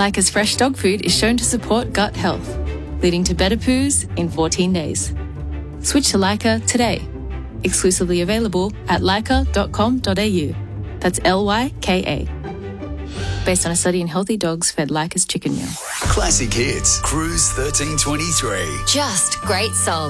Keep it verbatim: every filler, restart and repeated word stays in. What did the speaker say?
Lyca's fresh dog food is shown to support gut health, leading to better poos in fourteen days. Switch to Lyca today. Exclusively available at lyca dot com dot a u. That's L Y K A. Based on a study in healthy dogs fed Lyca's chicken meal. Classic Hits, Cruise thirteen twenty-three. Just great songs.